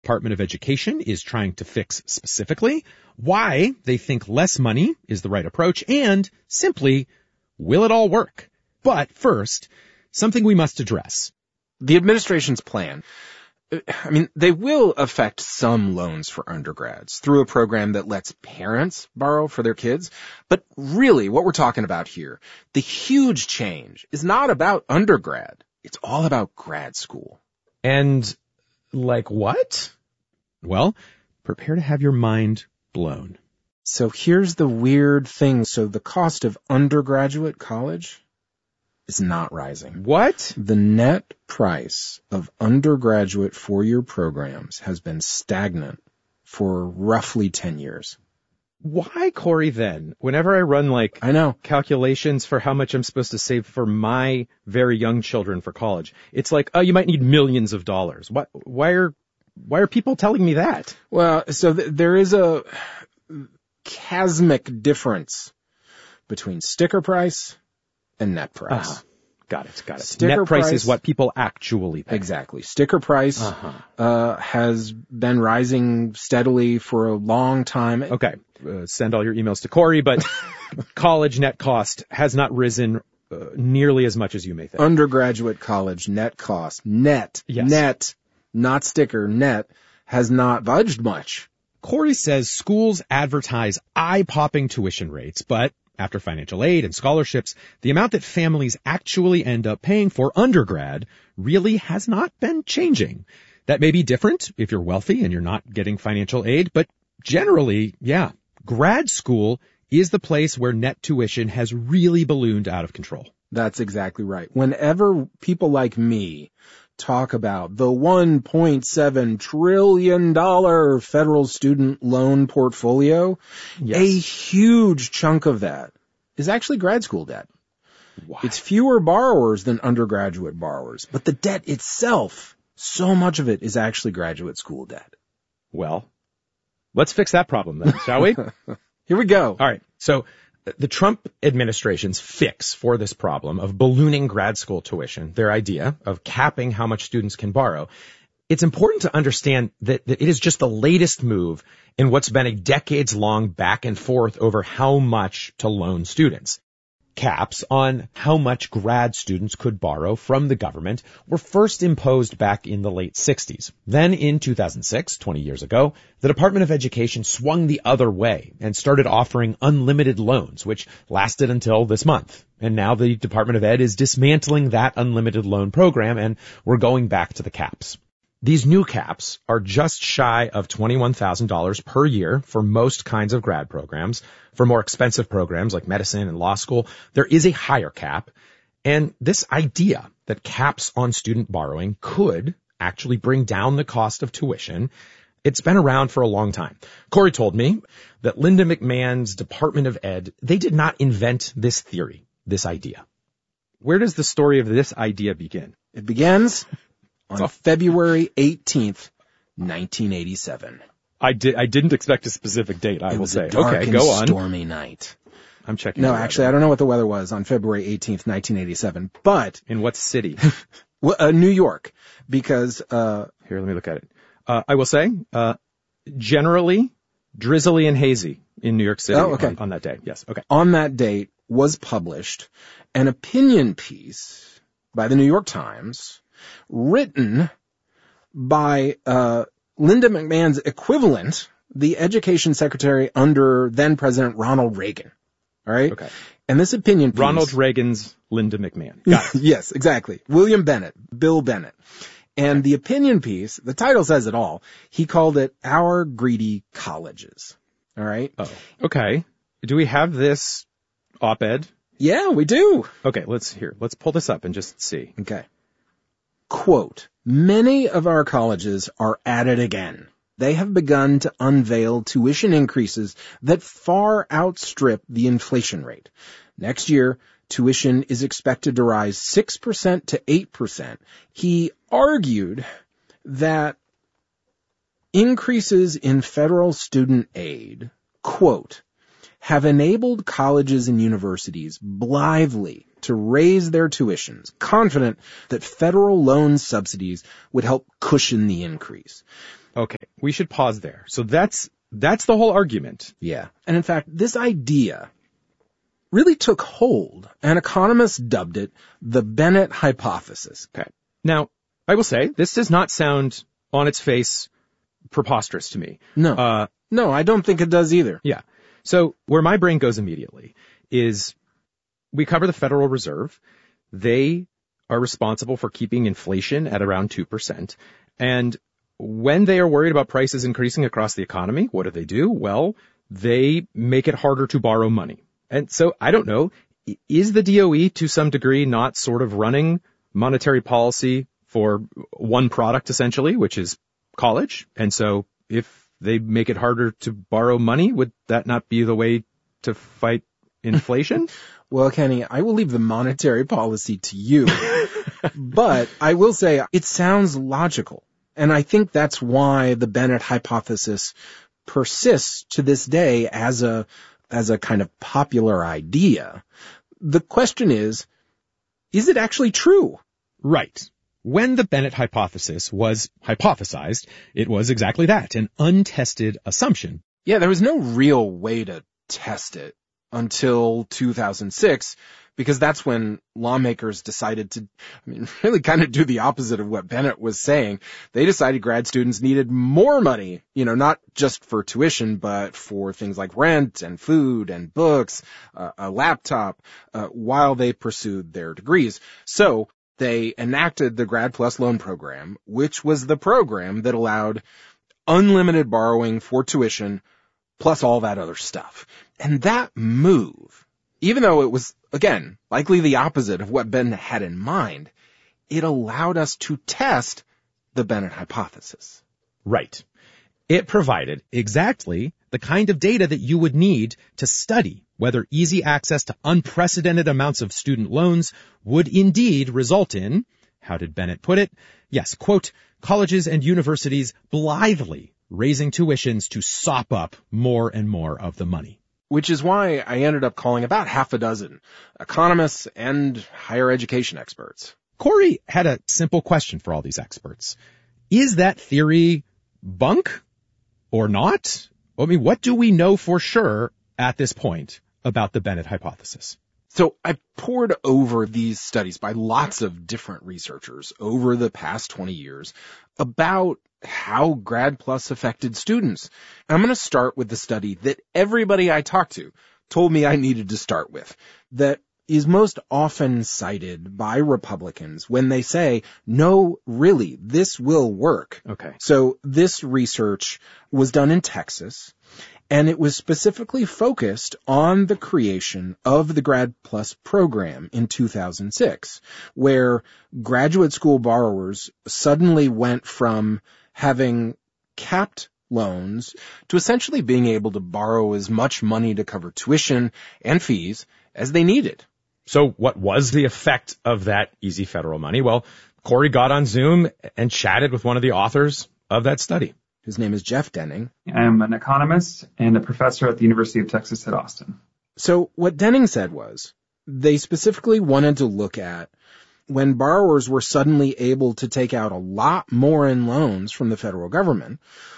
Department of Education is trying to fix specifically, why they think less money is the right approach, and simply, will it all work? But first, something we must address. The administration's plan, they will affect some loans for undergrads through a program that lets parents borrow for their kids. But really, what we're talking about here, the huge change is not about undergrad. It's all about grad school. And like what? Well, prepare to have your mind blown. So here's the weird thing. So the cost of undergraduate college is not rising. What? The net price of undergraduate four-year programs has been stagnant for roughly 10 years. Why, Corey, then? Whenever I run calculations for how much I'm supposed to save for my very young children for college, it's like, oh, you might need millions of dollars. Why are people telling me that? Well, so there is a chasmic difference between sticker price and net price. Got it. Sticker net price is what people actually pay. Exactly. Sticker price has been rising steadily for a long time. Okay. Send all your emails to Corey, but college net cost has not risen nearly as much as you may think. Undergraduate college net cost, net, not sticker, net, has not budged much. Corey says schools advertise eye-popping tuition rates, but after financial aid and scholarships, the amount that families actually end up paying for undergrad really has not been changing. That may be different if you're wealthy and you're not getting financial aid, but generally, grad school is the place where net tuition has really ballooned out of control. That's exactly right. Whenever people like me talk about the $1.7 trillion federal student loan portfolio, a huge chunk of that is actually grad school debt. Wow. It's fewer borrowers than undergraduate borrowers, but the debt itself, so much of it is actually graduate school debt. Well, let's fix that problem then, shall we? Here we go. All right. So the Trump administration's fix for this problem of ballooning grad school tuition, their idea of capping how much students can borrow, it's important to understand that it is just the latest move in what's been a decades-long back and forth over how much to loan students. Caps on how much grad students could borrow from the government were first imposed back in the late 60s. Then in 2006, 20 years ago, the Department of Education swung the other way and started offering unlimited loans, which lasted until this month. And now the Department of Ed is dismantling that unlimited loan program, and we're going back to the caps. These new caps are just shy of $21,000 per year for most kinds of grad programs. For more expensive programs like medicine and law school, there is a higher cap. And this idea that caps on student borrowing could actually bring down the cost of tuition, it's been around for a long time. Corey told me that Linda McMahon's Department of Ed, they did not invent this theory, this idea. Where does the story of this idea begin? It begins on February 18th, 1987. I didn't expect a specific date, I will say. It was a dark and go on. stormy night. I'm checking. No, actually, I don't know what the weather was on February 18th, 1987, but... In what city? New York, because... Here, let me look at it. I will say, generally, drizzly and hazy in New York City on that day. Yes, okay. On that date was published an opinion piece by the New York Times written by Linda McMahon's equivalent, the education secretary under then-President Ronald Reagan. All right? Okay. And this opinion piece... Ronald Reagan's Linda McMahon. Got it. Yes, exactly. William Bennett, Bill Bennett. And the opinion piece, the title says it all. He called it Our Greedy Colleges. All right? Oh, okay. Do we have this op-ed? Yeah, we do. Okay, let's pull this up and just see. Okay. Quote, many of our colleges are at it again. They have begun to unveil tuition increases that far outstrip the inflation rate. Next year, tuition is expected to rise 6% to 8%. He argued that increases in federal student aid, quote, have enabled colleges and universities blithely to raise their tuitions, confident that federal loan subsidies would help cushion the increase. Okay, we should pause there. So that's the whole argument. Yeah. And in fact, this idea really took hold, and economists dubbed it the Bennett hypothesis. Okay. Now, I will say, this does not sound on its face preposterous to me. No. No, I don't think it does either. Yeah. So where my brain goes immediately is we cover the Federal Reserve. They are responsible for keeping inflation at around 2%. And when they are worried about prices increasing across the economy, what do? Well, they make it harder to borrow money. And so I don't know, is the DOE to some degree not sort of running monetary policy for one product essentially, which is college? And so if they make it harder to borrow money, would that not be the way to fight inflation? Well, Kenny, I will leave the monetary policy to you, but I will say it sounds logical. And I think that's why the Bennett hypothesis persists to this day as a kind of popular idea. The question is it actually true? Right. When the Bennett hypothesis was hypothesized, it was exactly that, an untested assumption. Yeah, there was no real way to test it until 2006, because that's when lawmakers decided to, really kind of do the opposite of what Bennett was saying. They decided grad students needed more money, not just for tuition, but for things like rent and food and books, a laptop, while they pursued their degrees. So they enacted the Grad Plus loan program, which was the program that allowed unlimited borrowing for tuition, plus all that other stuff. And that move, even though it was, again, likely the opposite of what Bennett had in mind, it allowed us to test the Bennett hypothesis. Right. It provided exactly the kind of data that you would need to study whether easy access to unprecedented amounts of student loans would indeed result in, how did Bennett put it? Yes, quote, colleges and universities blithely raising tuitions to sop up more and more of the money. Which is why I ended up calling about half a dozen economists and higher education experts. Corey had a simple question for all these experts. Is that theory bunk or not? What do we know for sure at this point about the Bennett hypothesis? So I pored over these studies by lots of different researchers over the past 20 years about how Grad Plus affected students. And I'm going to start with the study that everybody I talked to told me I needed to start with, that is most often cited by Republicans when they say, no, really, this will work. Okay. So this research was done in Texas, and it was specifically focused on the creation of the Grad Plus program in 2006, where graduate school borrowers suddenly went from having capped loans to essentially being able to borrow as much money to cover tuition and fees as they needed. So what was the effect of that easy federal money? Well, Corey got on Zoom and chatted with one of the authors of that study. His name is Jeff Denning. I'm an economist and a professor at the University of Texas at Austin. So what Denning said was they specifically wanted to look at when borrowers were suddenly able to take out a lot more in loans from the federal government,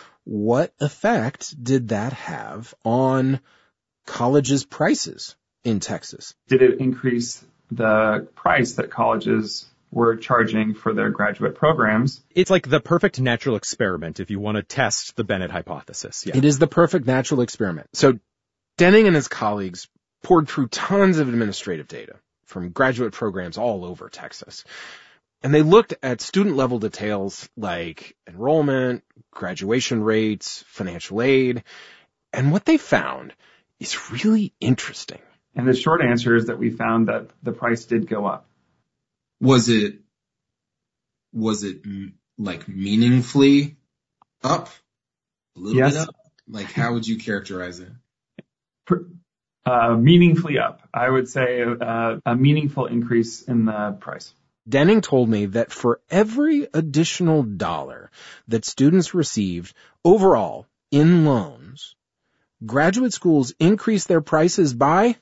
what effect did that have on colleges' prices in Texas? Did it increase the price that colleges were charging for their graduate programs? It's like the perfect natural experiment if you want to test the Bennett hypothesis. Yeah. It is the perfect natural experiment. So Denning and his colleagues poured through tons of administrative data from graduate programs all over Texas. And they looked at student-level details like enrollment, graduation rates, financial aid. And what they found is really interesting. And the short answer is that we found that the price did go up. Was it like meaningfully up? A little Yes. bit up? Like, how would you characterize it? Meaningfully up. I would say a meaningful increase in the price. Denning told me that for every additional dollar that students received overall in loans, graduate schools increased their prices by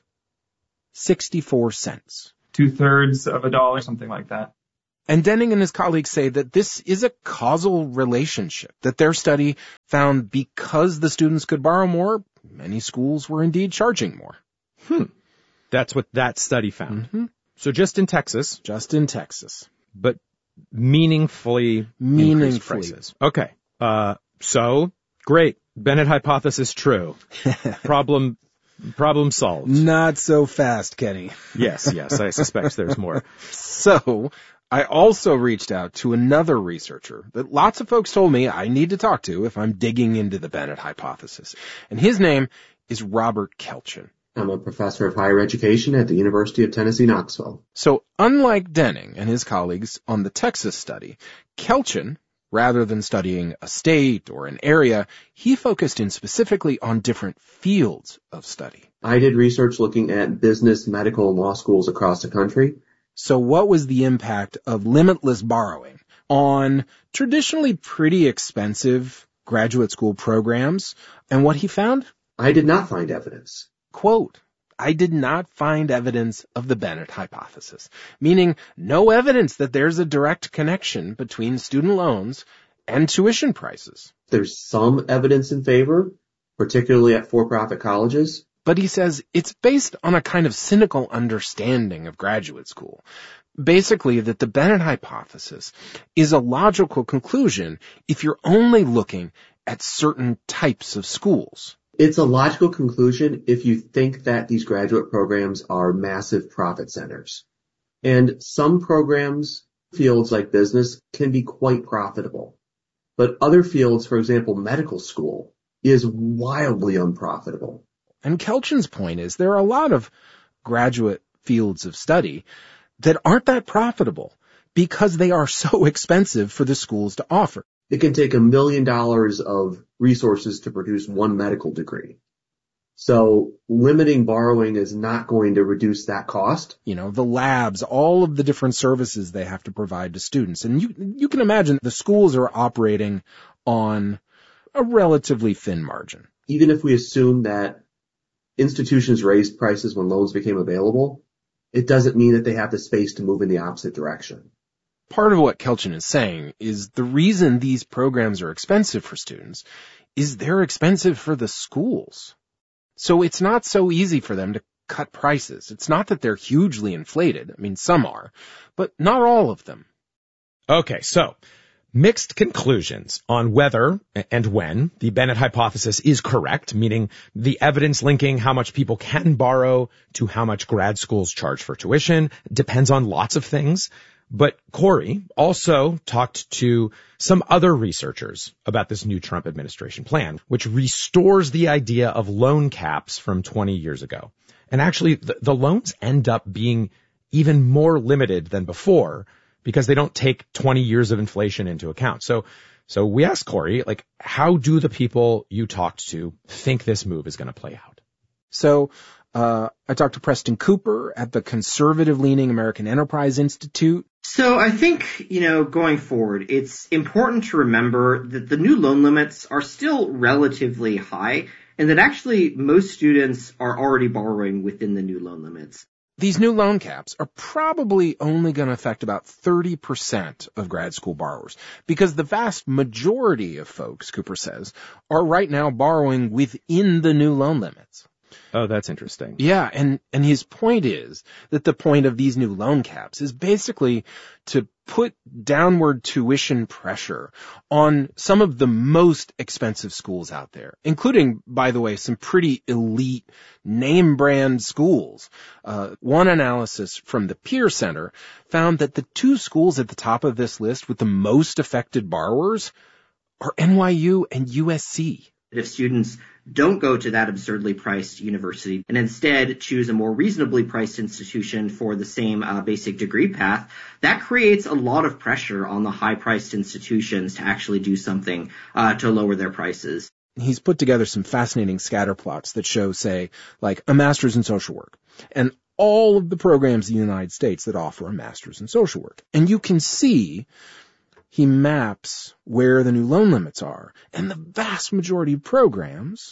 64 cents. 2/3 of a dollar, something like that. And Denning and his colleagues say that this is a causal relationship, that their study found because the students could borrow more, many schools were indeed charging more. That's what that study found. Mm-hmm. So just in Texas, But meaningfully increased prices. Okay. So great. Bennett hypothesis true. Problem solved. Not so fast, Kenny. Yes, I suspect there's more. So, I also reached out to another researcher that lots of folks told me I need to talk to if I'm digging into the Bennett hypothesis. And his name is Robert Kelchen. I'm a professor of higher education at the University of Tennessee, Knoxville. So, unlike Denning and his colleagues on the Texas study, Kelchen, rather than studying a state or an area, he focused in specifically on different fields of study. I did research looking at business, medical, and law schools across the country. So what was the impact of limitless borrowing on traditionally pretty expensive graduate school programs? And what he found? I did not find evidence. Quote, I did not find evidence of the Bennett hypothesis, meaning no evidence that there's a direct connection between student loans and tuition prices. There's some evidence in favor, particularly at for-profit colleges. But he says it's based on a kind of cynical understanding of graduate school. Basically, that the Bennett hypothesis is a logical conclusion if you're only looking at certain types of schools. It's a logical conclusion if you think that these graduate programs are massive profit centers. And some programs, fields like business, can be quite profitable. But other fields, for example, medical school, is wildly unprofitable. And Kelchen's point is there are a lot of graduate fields of study that aren't that profitable because they are so expensive for the schools to offer. It can take $1 million of resources to produce one medical degree. So limiting borrowing is not going to reduce that cost. You know, the labs, all of the different services they have to provide to students. And you can imagine the schools are operating on a relatively thin margin. Even if we assume that institutions raised prices when loans became available, it doesn't mean that they have the space to move in the opposite direction. Part of what Kelchen is saying is the reason these programs are expensive for students is they're expensive for the schools. So it's not so easy for them to cut prices. It's not that they're hugely inflated. I mean, some are, but not all of them. Okay, so mixed conclusions on whether and when the Bennett hypothesis is correct, meaning the evidence linking how much people can borrow to how much grad schools charge for tuition depends on lots of things. But Corey also talked to some other researchers about this new Trump administration plan, which restores the idea of loan caps from 20 years ago. And actually, the loans end up being even more limited than before because they don't take 20 years of inflation into account. So we asked Corey, like, how do the people you talked to think this move is going to play out? So I talked to Preston Cooper at the conservative-leaning American Enterprise Institute. So I think, going forward, it's important to remember that the new loan limits are still relatively high and that actually most students are already borrowing within the new loan limits. These new loan caps are probably only going to affect about 30% of grad school borrowers because the vast majority of folks, Cooper says, are right now borrowing within the new loan limits. Oh, that's interesting. Yeah, and his point is that the point of these new loan caps is basically to put downward tuition pressure on some of the most expensive schools out there, including, by the way, some pretty elite name brand schools. One analysis from the Peer Center found that the two schools at the top of this list with the most affected borrowers are NYU and USC. If students don't go to that absurdly priced university and instead choose a more reasonably priced institution for the same basic degree path, that creates a lot of pressure on the high-priced institutions to actually do something to lower their prices. He's put together some fascinating scatter plots that show, say, like a master's in social work and all of the programs in the United States that offer a master's in social work. And you can see he maps where the new loan limits are, and the vast majority of programs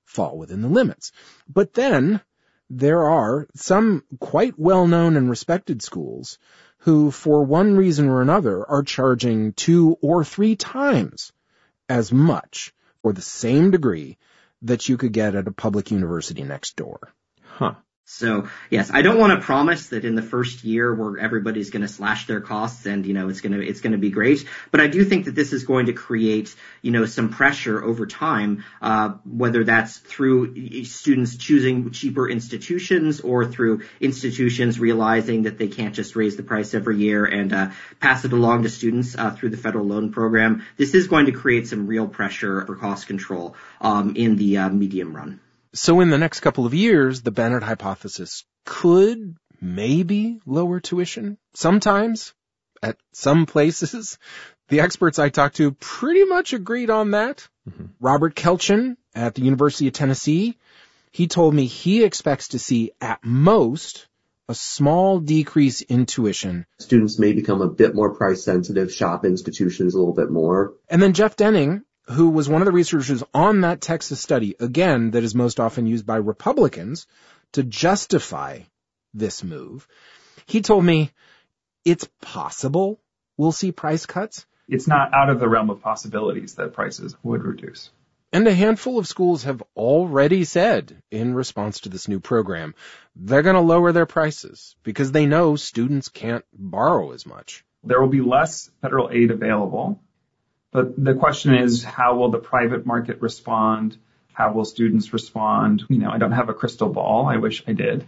fall within the limits. But then there are some quite well-known and respected schools who, for one reason or another, are charging 2 or 3 times as much for the same degree that you could get at a public university next door. Huh. So, yes, I don't want to promise that in the first year where everybody's going to slash their costs and, it's going to be great. But I do think that this is going to create, some pressure over time, whether that's through students choosing cheaper institutions or through institutions realizing that they can't just raise the price every year and pass it along to students through the federal loan program. This is going to create some real pressure for cost control in the medium run. So in the next couple of years, the Bennett hypothesis could maybe lower tuition. Sometimes, at some places. The experts I talked to pretty much agreed on that. Mm-hmm. Robert Kelchen at the University of Tennessee, he told me he expects to see at most a small decrease in tuition. Students may become a bit more price sensitive, shop institutions a little bit more. And then Jeff Denning, who was one of the researchers on that Texas study, again, that is most often used by Republicans to justify this move, he told me it's possible we'll see price cuts. It's not out of the realm of possibilities that prices would reduce. And a handful of schools have already said, in response to this new program, they're going to lower their prices because they know students can't borrow as much. There will be less federal aid available. But the question is, how will the private market respond? How will students respond? I don't have a crystal ball. I wish I did.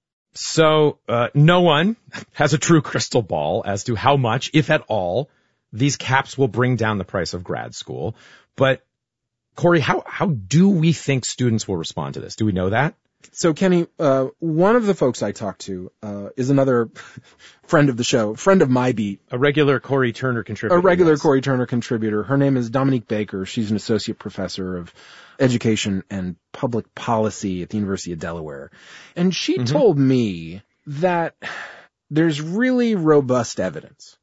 So no one has a true crystal ball as to how much, if at all, these caps will bring down the price of grad school. But, Corey, how do we think students will respond to this? Do we know that? So, Kenny, one of the folks I talked to is another friend of the show, friend of my beat. A regular Corey Turner contributor. Corey Turner contributor. Her name is Dominique Baker. She's an associate professor of education and public policy at the University of Delaware. And she told me that there's really robust evidence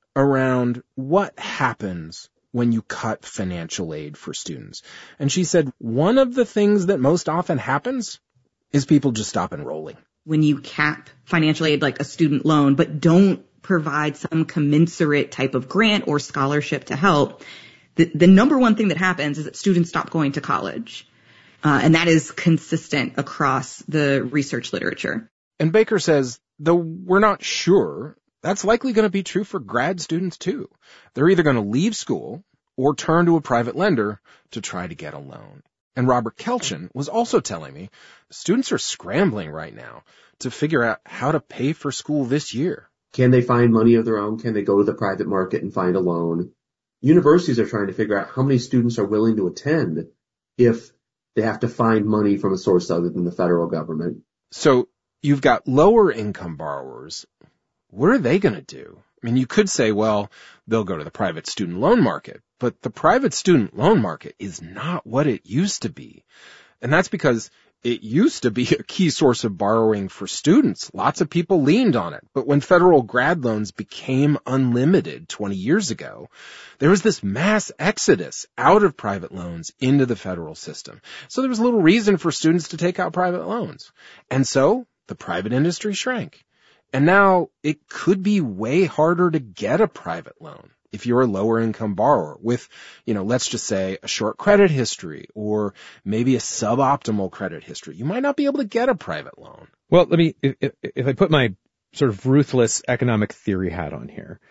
around what happens when you cut financial aid for students. And she said one of the things that most often happens is people just stop enrolling. When you cap financial aid like a student loan, but don't provide some commensurate type of grant or scholarship to help, the number one thing that happens is that students stop going to college. And that is consistent across the research literature. And Baker says, though we're not sure, that's likely going to be true for grad students too. They're either going to leave school or turn to a private lender to try to get a loan. And Robert Kelchen was also telling me students are scrambling right now to figure out how to pay for school this year. Can they find money of their own? Can they go to the private market and find a loan? Universities are trying to figure out how many students are willing to attend if they have to find money from a source other than the federal government. So you've got lower income borrowers. What are they going to do? I mean, you could say, well, they'll go to the private student loan market, but the private student loan market is not what it used to be. And that's because it used to be a key source of borrowing for students. Lots of people leaned on it. But when federal grad loans became unlimited 20 years ago, there was this mass exodus out of private loans into the federal system. So there was little reason for students to take out private loans. And so the private industry shrank. And now it could be way harder to get a private loan if you're a lower income borrower with, let's just say a short credit history or maybe a suboptimal credit history. You might not be able to get a private loan. Well, if I put my sort of ruthless economic theory hat on here,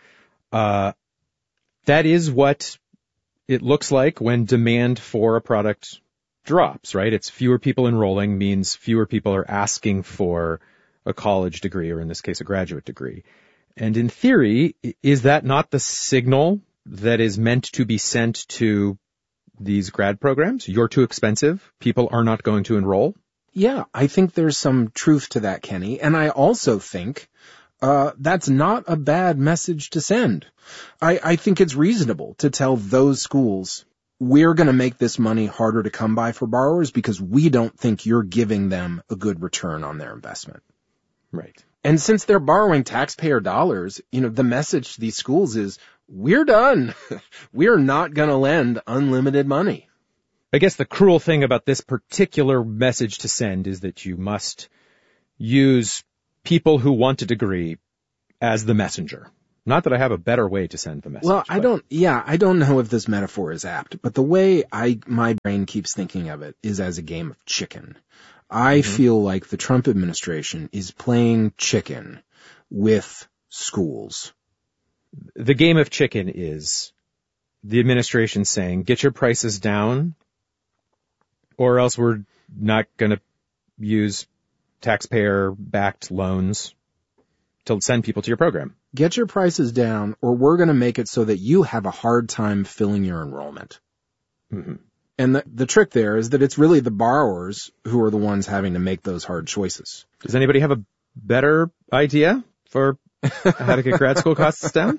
that is what it looks like when demand for a product drops, right? It's fewer people enrolling means fewer people are asking for a college degree, or in this case, a graduate degree. And in theory, is that not the signal that is meant to be sent to these grad programs? You're too expensive. People are not going to enroll. Yeah, I think there's some truth to that, Kenny. And I also think that's not a bad message to send. I think it's reasonable to tell those schools, we're going to make this money harder to come by for borrowers because we don't think you're giving them a good return on their investment. Right. And since they're borrowing taxpayer dollars, the message to these schools is, we're done. We're not going to lend unlimited money. I guess the cruel thing about this particular message to send is that you must use people who want a degree as the messenger. Not that I have a better way to send the message. Well, I don't know if this metaphor is apt, but the way my brain keeps thinking of it is as a game of chicken. I feel like the Trump administration is playing chicken with schools. The game of chicken is the administration saying, get your prices down, or else we're not going to use taxpayer-backed loans to send people to your program. Get your prices down, or we're going to make it so that you have a hard time filling your enrollment. Mm-hmm. And the trick there is that it's really the borrowers who are the ones having to make those hard choices. Does anybody have a better idea for how to get grad school costs down?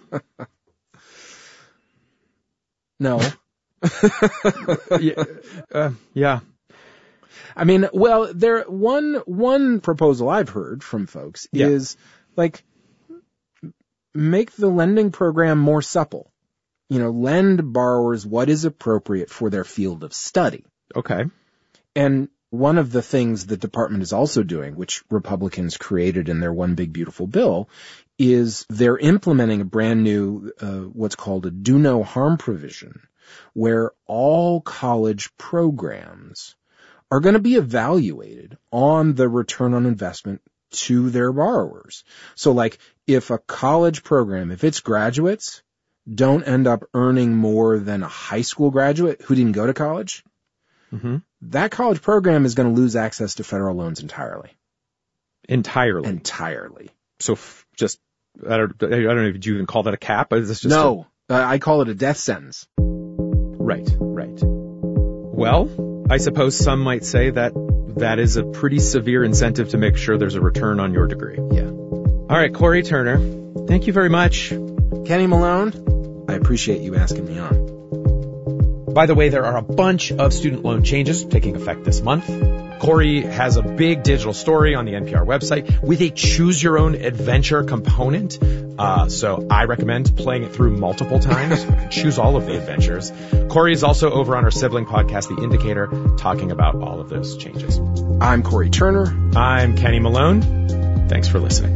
No. Yeah. I mean, well, one proposal I've heard from folks is like, make the lending program more supple. Lend borrowers what is appropriate for their field of study. Okay. And one of the things the department is also doing, which Republicans created in their One Big Beautiful Bill, is they're implementing a brand new, what's called a do no harm provision, where all college programs are going to be evaluated on the return on investment to their borrowers. So like if a college program, if its graduates don't end up earning more than a high school graduate who didn't go to college, that college program is going to lose access to federal loans entirely. Entirely. So I don't know if you even call that a cap. Is this just no, I call it a death sentence. Right. Well, I suppose some might say that is a pretty severe incentive to make sure there's a return on your degree. Yeah. All right, Corey Turner, thank you very much. Kenny Malone, I appreciate you asking me on. By the way, there are a bunch of student loan changes taking effect this month. Corey has a big digital story on the NPR website with a choose-your-own-adventure component. So I recommend playing it through multiple times. Choose all of the adventures. Corey is also over on our sibling podcast, The Indicator, talking about all of those changes. I'm Corey Turner. I'm Kenny Malone. Thanks for listening.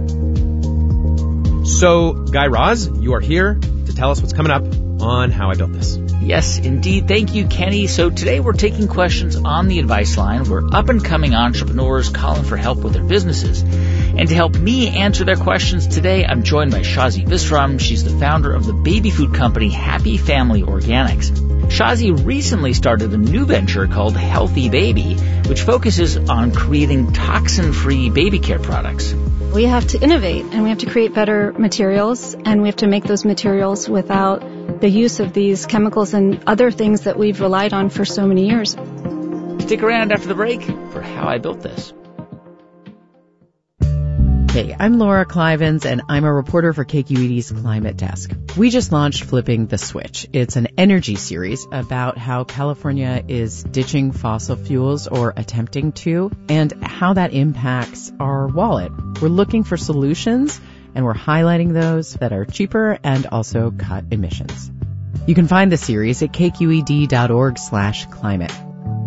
So, Guy Raz, you are here to tell us what's coming up on How I Built This. Yes, indeed. Thank you, Kenny. So today we're taking questions on the advice line where up-and-coming entrepreneurs calling for help with their businesses. And to help me answer their questions today, I'm joined by Shazi Visram. She's the founder of the baby food company Happy Family Organics. Shazi recently started a new venture called Healthy Baby, which focuses on creating toxin-free baby care products. We have to innovate, and we have to create better materials, and we have to make those materials without the use of these chemicals and other things that we've relied on for so many years. Stick around after the break for How I Built This. Hey, I'm Laura Clivens, and I'm a reporter for KQED's Climate Desk. We just launched Flipping the Switch. It's an energy series about how California is ditching fossil fuels or attempting to, and how that impacts our wallet. We're looking for solutions, and we're highlighting those that are cheaper and also cut emissions. You can find the series at kqed.org/climate.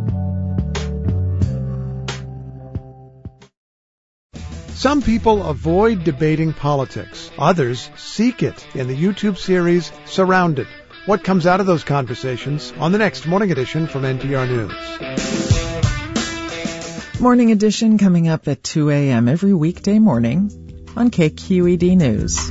Some people avoid debating politics. Others seek it in the YouTube series Surrounded. What comes out of those conversations on the next Morning Edition from NPR News. Morning Edition coming up at 2 a.m. every weekday morning on KQED News.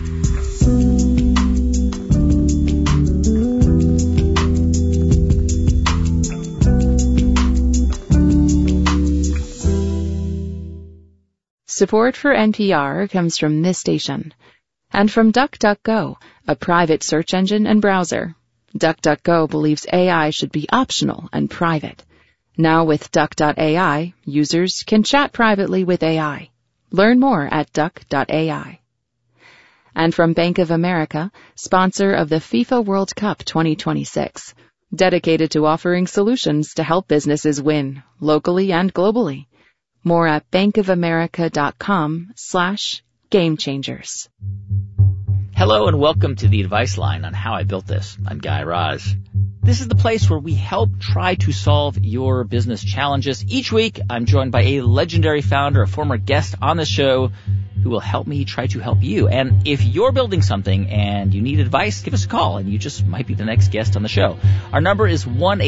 Support for NPR comes from this station and from DuckDuckGo, a private search engine and browser. DuckDuckGo believes AI should be optional and private. Now with Duck.ai, users can chat privately with AI. Learn more at Duck.ai. And from Bank of America, sponsor of the FIFA World Cup 2026, dedicated to offering solutions to help businesses win, locally and globally. More at bankofamerica.com/gamechangers. Hello and welcome to the advice line on How I Built This. I'm Guy Raz. This is the place where we help try to solve your business challenges. Each week, I'm joined by a legendary founder, a former guest on the show, who will help me try to help you. And if you're building something and you need advice, give us a call, and you just might be the next guest on the show. Our number is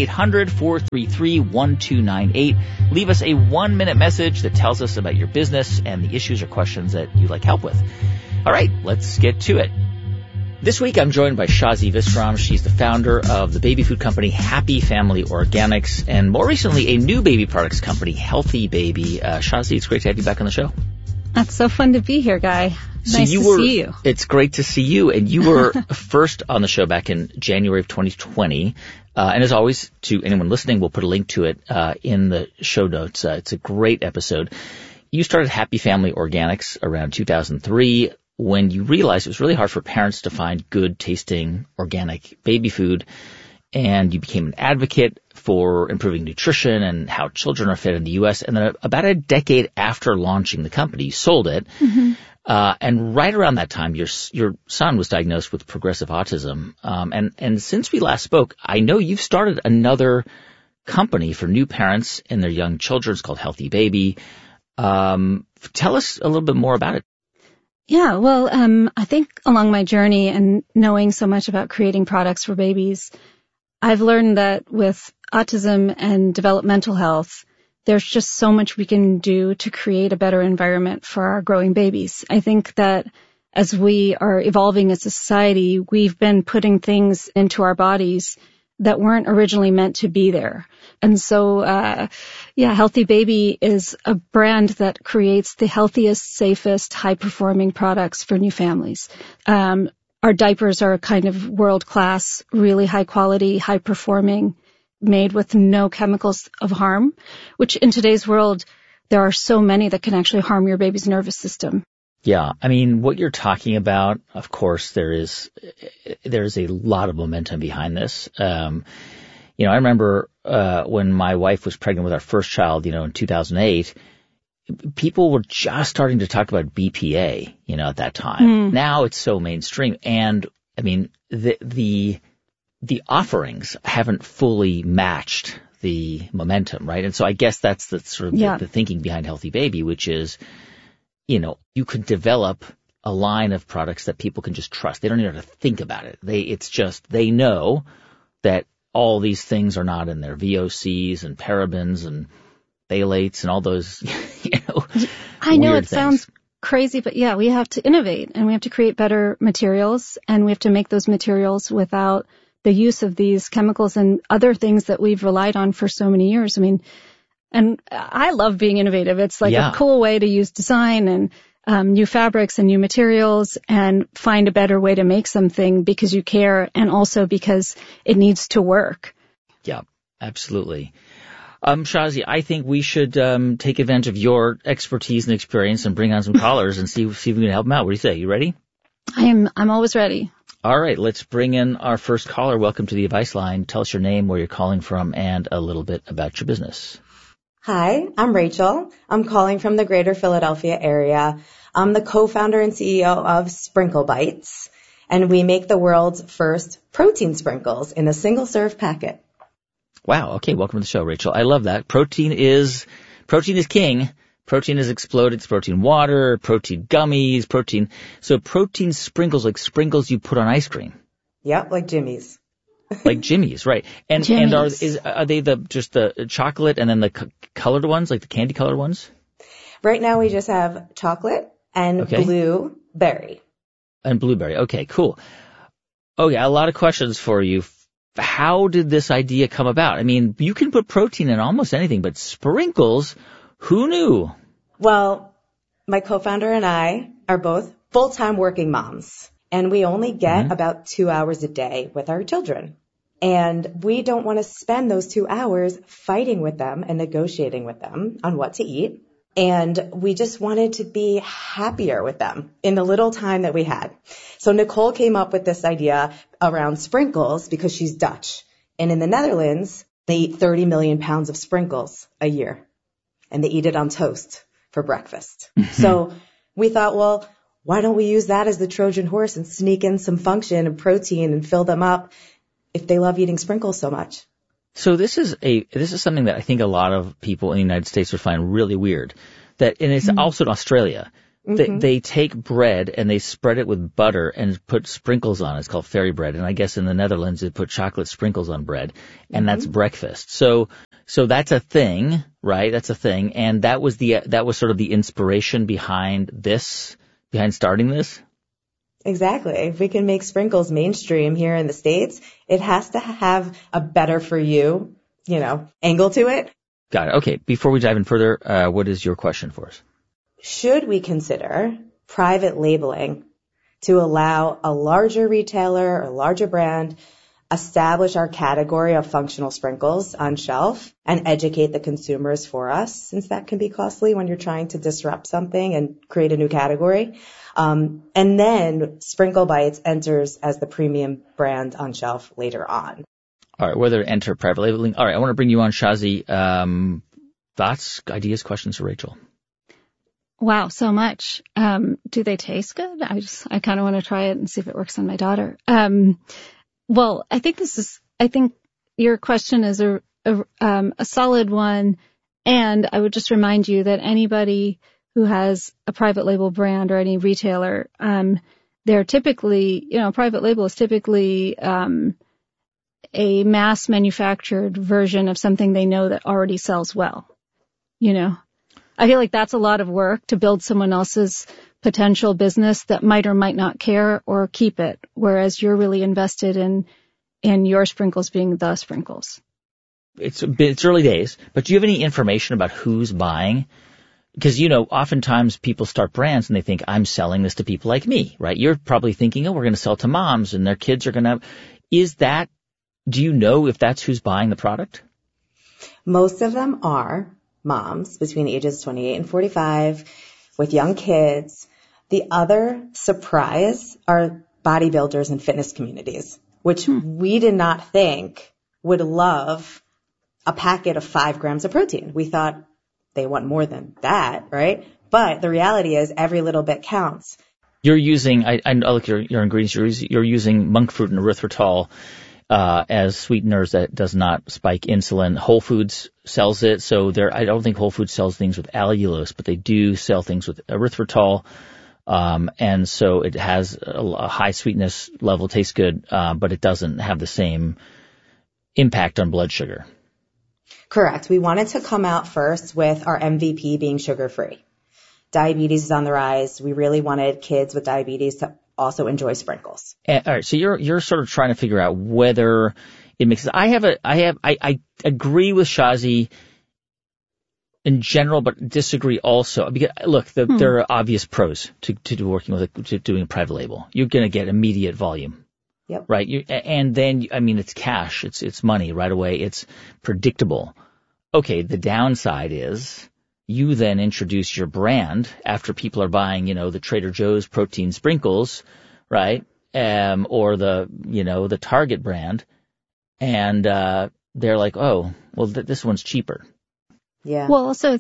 1-800-433-1298. Leave us a 1-minute message that tells us about your business and the issues or questions that you'd like help with. All right, let's get to it. This week, I'm joined by Shazi Visram. She's the founder of the baby food company Happy Family Organics, and more recently, a new baby products company, Healthy Baby. Shazi, it's great to have you back on the show. That's so fun to be here, Guy. Nice to see you. It's great to see you. And you were first on the show back in January of 2020. And as always, to anyone listening, we'll put a link to it in the show notes. It's a great episode. You started Happy Family Organics around 2003 when you realized it was really hard for parents to find good tasting organic baby food. And you became an advocate for improving nutrition and how children are fed in the U.S. And then about a decade after launching the company, you sold it. Mm-hmm. And right around that time, your son was diagnosed with progressive autism. And since we last spoke, I know you've started another company for new parents and their young children. It's called Healthy Baby. Tell us a little bit more about it. Yeah, well, I think along my journey and knowing so much about creating products for babies, I've learned that with autism and developmental health, there's just so much we can do to create a better environment for our growing babies. I think that as we are evolving as a society, we've been putting things into our bodies that weren't originally meant to be there. And so, Healthy Baby is a brand that creates the healthiest, safest, high-performing products for new families. Our diapers are kind of world-class, really high-quality, high-performing, made with no chemicals of harm, which in today's world, there are so many that can actually harm your baby's nervous system. Yeah, I mean, what you're talking about, of course, there's a lot of momentum behind this. I remember when my wife was pregnant with our first child, in 2008, people were just starting to talk about BPA, at that time. Now it's so mainstream. And I mean, the offerings haven't fully matched the momentum, right? And so I guess that's the sort of the thinking behind Healthy Baby, which is, you could develop a line of products that people can just trust. They don't even have to think about it. They know that all these things are not in there, VOCs and parabens and phthalates and all those, I know it things. Sounds crazy, but yeah, we have to innovate and we have to create better materials, and we have to make those materials without the use of these chemicals and other things that we've relied on for so many years. I mean, and I love being innovative. It's like a cool way to use design and new fabrics and new materials and find a better way to make something because you care and also because it needs to work. Yeah, absolutely. Shazi, I think we should take advantage of your expertise and experience and bring on some callers and see if we can help them out. What do you say? You ready? I'm always ready. All right, let's bring in our first caller. Welcome to the Advice Line. Tell us your name, where you're calling from, and a little bit about your business. Hi, I'm Rachel. I'm calling from the greater Philadelphia area. I'm the co-founder and CEO of Sprinkle Bites, and we make the world's first protein sprinkles in a single-serve packet. Wow. Okay. Welcome to the show, Rachel. I love that. Protein is king. Protein has exploded. It's protein water, protein gummies, So protein sprinkles, like sprinkles you put on ice cream. Yep, like Jimmy's. Like Jimmy's, right. And are they just the chocolate and then the colored ones, like the candy colored ones? Right now we just have chocolate and blueberry. And blueberry. Okay, cool. Okay, a lot of questions for you. How did this idea come about? I mean, you can put protein in almost anything, but sprinkles, who knew? Well, my co-founder and I are both full-time working moms, and we only get about 2 hours a day with our children. And we don't want to spend those 2 hours fighting with them and negotiating with them on what to eat. And we just wanted to be happier with them in the little time that we had. So Nicole came up with this idea around sprinkles because she's Dutch. And in the Netherlands, they eat 30 million pounds of sprinkles a year. And they eat it on toast for breakfast. So we thought, well, why don't we use that as the Trojan horse and sneak in some function and protein and fill them up if they love eating sprinkles so much. So this is something that I think a lot of people in the United States would find really weird. And it's also in Australia. They take bread and they spread it with butter and put sprinkles on it. It's called fairy bread. And I guess in the Netherlands they put chocolate sprinkles on bread, and that's breakfast. So that's a thing, right? That's a thing. And that was sort of the inspiration behind starting this. Exactly. If we can make sprinkles mainstream here in the States, it has to have a better for you, angle to it. Got it. Okay. Before we dive in further, what is your question for us? Should we consider private labeling to allow a larger retailer or larger brand establish our category of functional sprinkles on shelf and educate the consumers for us, since that can be costly when you're trying to disrupt something and create a new category? And then Sprinkle Bites enters as the premium brand on shelf later on. All right, whether to enter private labeling. All right, I want to bring you on, Shazi. Thoughts, ideas, questions for Rachel? Wow, so much. Do they taste good? I kind of want to try it and see if it works on my daughter. Well, I think your question is a solid one. And I would just remind you that anybody who has a private label brand or any retailer, they're typically, private label is typically, a mass manufactured version of something they know that already sells well. I feel like that's a lot of work to build someone else's potential business that might or might not care or keep it, whereas you're really invested in your sprinkles being the sprinkles. It's early days, but do you have any information about who's buying? Because, oftentimes people start brands and they think, I'm selling this to people like me, right? You're probably thinking, we're going to sell to moms and their kids are going to. Do you know if that's who's buying the product? Most of them are moms between the ages of 28 and 45 with young kids. The other surprise are bodybuilders and fitness communities, which we did not think would love a packet of 5 grams of protein. We thought they want more than that, right? But the reality is every little bit counts. You're using, I look at your ingredients, you're using monk fruit and erythritol as sweeteners that does not spike insulin. Whole Foods sells it, so I don't think Whole Foods sells things with allulose, but they do sell things with erythritol. And so it has a high sweetness level, tastes good, but it doesn't have the same impact on blood sugar. Correct. We wanted to come out first with our MVP being sugar-free. Diabetes is on the rise. We really wanted kids with diabetes to also enjoy sprinkles. All right. So you're sort of trying to figure out whether it makes sense. I agree with Shazi in general, but disagree also. Because look, there are obvious pros to working with to doing a private label. You're going to get immediate volume. Yep. Right. And then, it's cash. It's money right away. It's predictable. Okay. The downside is you then introduce your brand after people are buying, the Trader Joe's protein sprinkles, right? Or the Target brand. And, they're like, oh, well, this one's cheaper. Yeah. Well, also,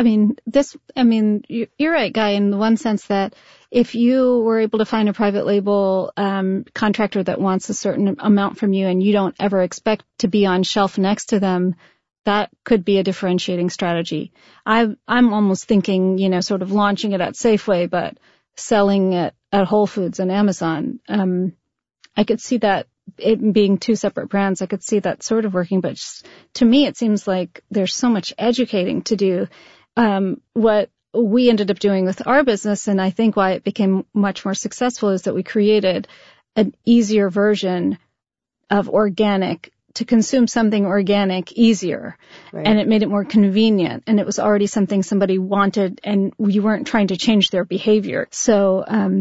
you're right, Guy, in the one sense that if you were able to find a private label contractor that wants a certain amount from you and you don't ever expect to be on shelf next to them, that could be a differentiating strategy. I'm almost thinking, sort of launching it at Safeway, but selling it at Whole Foods and Amazon. I could see that it being 2 separate brands. I could see that sort of working, but just, to me, it seems like there's so much educating to do. What we ended up doing with our business, and I think why it became much more successful, is that we created an easier version of organic, to consume something organic easier. Right. And it made it more convenient, and it was already something somebody wanted, and we weren't trying to change their behavior. So,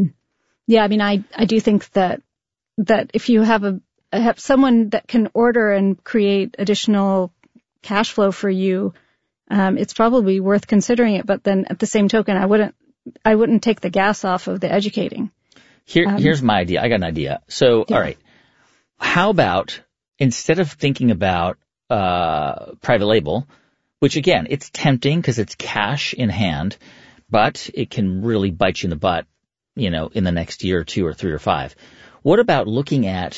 I do think that if you have someone that can order and create additional cash flow for you, it's probably worth considering it. But then at the same token, I wouldn't take the gas off of the educating. Here's my idea. I got an idea. So, yeah. All right. How about instead of thinking about private label, which again, it's tempting because it's cash in hand, but it can really bite you in the butt, in the next year or 2 or 3 or 5. What about looking at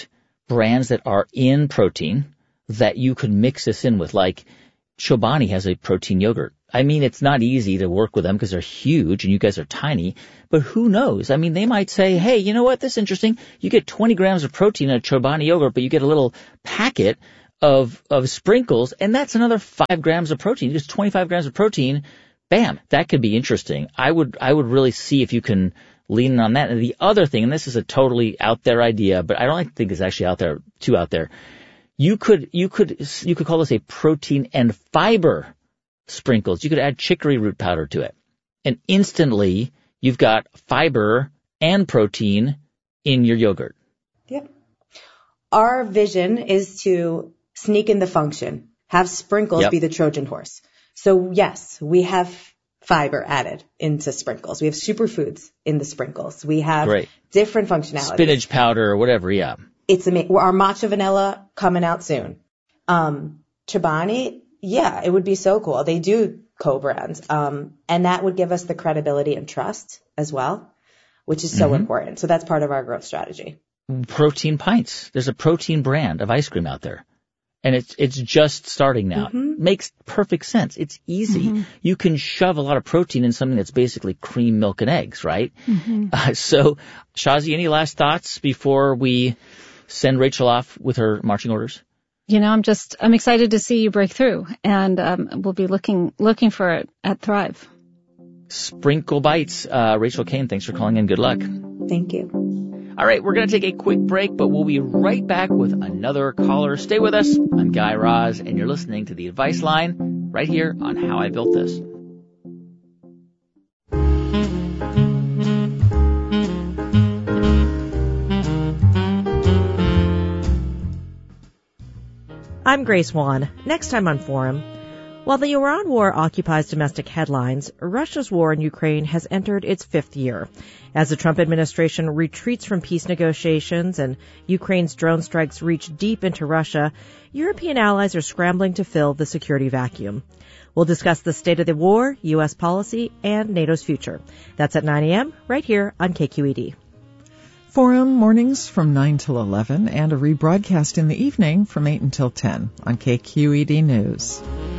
brands that are in protein that you could mix this in with. Like Chobani has a protein yogurt. I mean, it's not easy to work with them because they're huge and you guys are tiny, but who knows? I mean, they might say, hey, you know what? This is interesting. You get 20 grams of protein in a Chobani yogurt, but you get a little packet of sprinkles, and that's another 5 grams of protein. Just 25 grams of protein. Bam. That could be interesting. I would really see if you can lean in on that. And the other thing, and this is a totally out there idea, but I don't think it's actually too out there. You could call this a protein and fiber sprinkles. You could add chicory root powder to it. And instantly you've got fiber and protein in your yogurt. Yep. Our vision is to sneak in the function, have sprinkles be the Trojan horse. So yes, we have fiber added into sprinkles. We have superfoods in the sprinkles. We have different functionalities. Spinach powder or whatever, yeah. It's amazing. Our matcha vanilla coming out soon. Chobani, yeah, it would be so cool. They do co-brands. And that would give us the credibility and trust as well, which is so important. So that's part of our growth strategy. Protein pints. There's a protein brand of ice cream out there. And it's just starting now. Makes perfect sense. It's easy. You can shove a lot of protein in something that's basically cream, milk, and eggs, right? So, Shazi, any last thoughts before we send Rachel off with her marching orders? You know, I'm excited to see you break through, and we'll be looking for it at Thrive. Sprinkle Bites. Rachel Kane, thanks for calling in. Good luck. Thank you. All right, we're going to take a quick break, but we'll be right back with another caller. Stay with us. I'm Guy Raz, and you're listening to The Advice Line right here on How I Built This. I'm Grace Wan. Next time on Forum. While the Iran war occupies domestic headlines, Russia's war in Ukraine has entered its 5th year. As the Trump administration retreats from peace negotiations and Ukraine's drone strikes reach deep into Russia, European allies are scrambling to fill the security vacuum. We'll discuss the state of the war, U.S. policy, and NATO's future. That's at 9 a.m. right here on KQED. Forum mornings from 9 till 11 and a rebroadcast in the evening from 8 until 10 on KQED News.